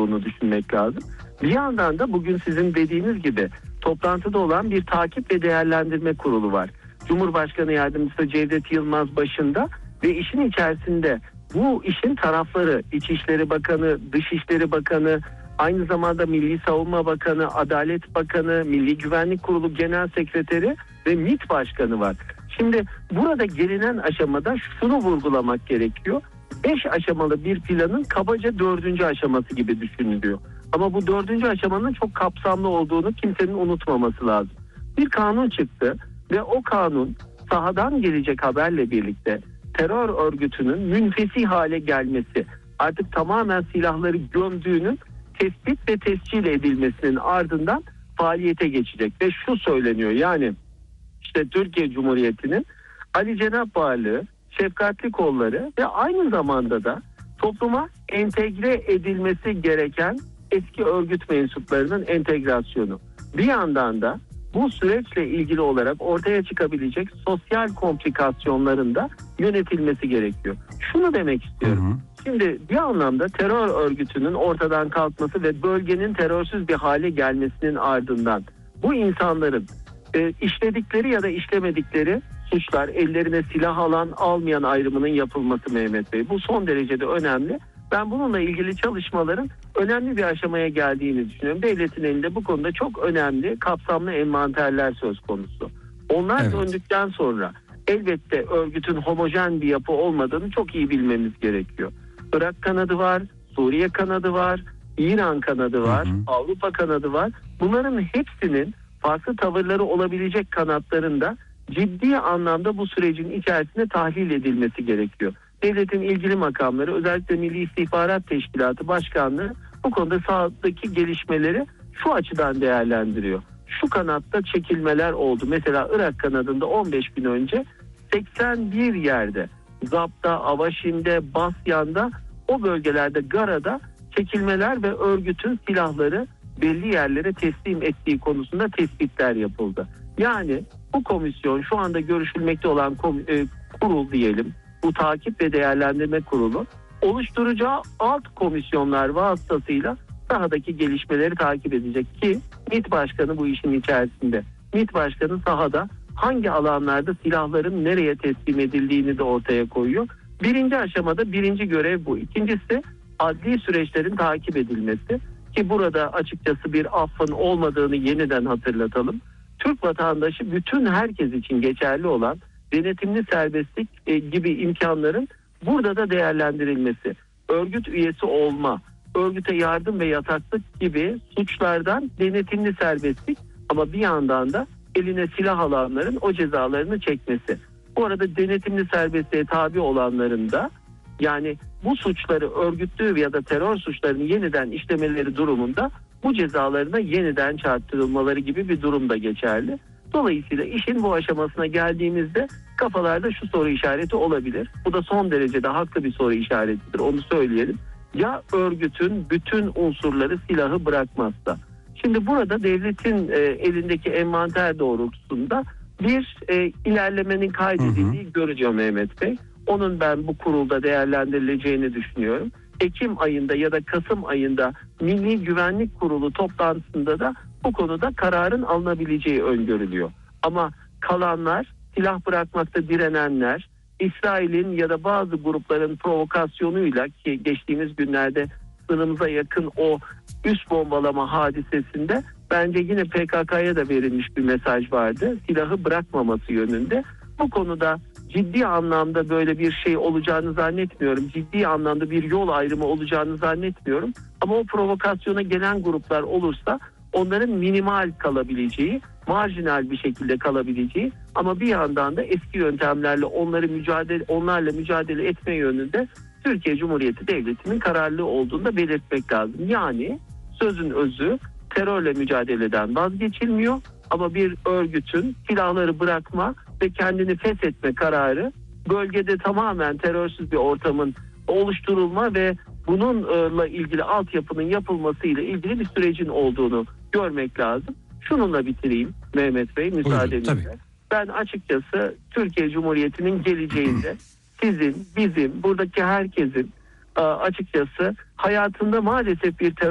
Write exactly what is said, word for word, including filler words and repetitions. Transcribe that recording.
olduğunu düşünmek lazım. Bir yandan da bugün sizin dediğiniz gibi toplantıda olan bir takip ve değerlendirme kurulu var. Cumhurbaşkanı Yardımcısı Cevdet Yılmaz başında ve işin içerisinde bu işin tarafları, İçişleri Bakanı, Dışişleri Bakanı, aynı zamanda Milli Savunma Bakanı, Adalet Bakanı, Milli Güvenlik Kurulu Genel Sekreteri ve MİT Başkanı var. Şimdi burada gelinen aşamada şunu vurgulamak gerekiyor. Beş aşamalı bir planın kabaca dördüncü aşaması gibi düşünülüyor. Ama bu dördüncü aşamanın çok kapsamlı olduğunu kimsenin unutmaması lazım. Bir kanun çıktı ve o kanun sahadan gelecek haberle birlikte terör örgütünün münfesih hale gelmesi, artık tamamen silahları gömdüğünün tespit ve tescil edilmesinin ardından faaliyete geçecek. Ve şu söyleniyor, yani işte Türkiye Cumhuriyeti'nin Ali Cenap Varlığı, şefkatli kolları ve aynı zamanda da topluma entegre edilmesi gereken eski örgüt mensuplarının entegrasyonu. Bir yandan da bu süreçle ilgili olarak ortaya çıkabilecek sosyal komplikasyonların da yönetilmesi gerekiyor. Şunu demek istiyorum. Hı hı. Şimdi bir anlamda terör örgütünün ortadan kalkması ve bölgenin terörsüz bir hale gelmesinin ardından bu insanların e, işledikleri ya da işlemedikleri suçlar, ellerine silah alan almayan ayrımının yapılması Mehmet Bey. Bu son derecede önemli. Ben bununla ilgili çalışmaların önemli bir aşamaya geldiğini düşünüyorum. Devletin elinde bu konuda çok önemli, kapsamlı envanterler söz konusu. Onlar evet. döndükten sonra elbette örgütün homojen bir yapı olmadığını çok iyi bilmemiz gerekiyor. Irak kanadı var, Suriye kanadı var, İran kanadı var, hı hı. Avrupa kanadı var. Bunların hepsinin farklı tavırları olabilecek kanatlarında ciddi anlamda bu sürecin içerisinde tahlil edilmesi gerekiyor. Devletin ilgili makamları, özellikle Milli İstihbarat Teşkilatı Başkanlığı bu konuda sahadaki gelişmeleri şu açıdan değerlendiriyor. Şu kanatta çekilmeler oldu. Mesela Irak kanadında on beş gün önce seksen bir yerde, Zap'ta, Avaşin'de, Basyan'da, o bölgelerde, Gara'da çekilmeler ve örgütün silahları belli yerlere teslim ettiği konusunda tespitler yapıldı. Yani bu komisyon, şu anda görüşülmekte olan kom- e, kurul diyelim, bu takip ve değerlendirme kurulu oluşturacağı alt komisyonlar vasıtasıyla sahadaki gelişmeleri takip edecek ki MİT Başkanı bu işin içerisinde. MİT Başkanı sahada hangi alanlarda silahların nereye teslim edildiğini de ortaya koyuyor. Birinci aşamada birinci görev bu. İkincisi adli süreçlerin takip edilmesi ki burada açıkçası bir affın olmadığını yeniden hatırlatalım. Türk vatandaşı bütün herkes için geçerli olan denetimli serbestlik e, gibi imkanların burada da değerlendirilmesi, örgüt üyesi olma, örgüte yardım ve yataklık gibi suçlardan denetimli serbestlik, ama bir yandan da eline silah alanların o cezalarını çekmesi. Bu arada denetimli serbestliğe tabi olanların da, yani bu suçları örgütlü ya da terör suçlarını yeniden işlemeleri durumunda bu cezalarına yeniden çarptırılmaları gibi bir durum da geçerli. Dolayısıyla işin bu aşamasına geldiğimizde kafalarda şu soru işareti olabilir. Bu da son derecede haklı bir soru işaretidir, onu söyleyelim. Ya örgütün bütün unsurları silahı bırakmazsa? Şimdi burada devletin e, elindeki envanter doğrultusunda bir e, ilerlemenin kaydedildiği hı hı. göreceğim Mehmet Bey. Onun ben bu kurulda değerlendirileceğini düşünüyorum. Ekim ayında ya da Kasım ayında Milli Güvenlik Kurulu toplantısında da bu konuda kararın alınabileceği öngörülüyor. Ama kalanlar, silah bırakmakta direnenler, İsrail'in ya da bazı grupların provokasyonuyla, ki geçtiğimiz günlerde sınırımıza yakın o üst bombalama hadisesinde bence yine P K K'ya da verilmiş bir mesaj vardı. Silahı bırakmaması yönünde. Bu konuda ciddi anlamda böyle bir şey olacağını zannetmiyorum. Ciddi anlamda bir yol ayrımı olacağını zannetmiyorum. Ama o provokasyona gelen gruplar olursa onların minimal kalabileceği, marjinal bir şekilde kalabileceği, ama bir yandan da eski yöntemlerle onları mücadele, onlarla mücadele etme yönünde Türkiye Cumhuriyeti Devleti'nin kararlı olduğunu da belirtmek lazım. Yani sözün özü, terörle mücadeleden vazgeçilmiyor ama bir örgütün silahları bırakma ve kendini feshetme kararı, bölgede tamamen terörsüz bir ortamın oluşturulma ve bununla ilgili altyapının yapılması ile ilgili bir sürecin olduğunu görmek lazım. Şununla bitireyim Mehmet Bey, müsaadenizle. Ben açıkçası Türkiye Cumhuriyeti'nin geleceğinde sizin, bizim, buradaki herkesin açıkçası hayatında maalesef bir terör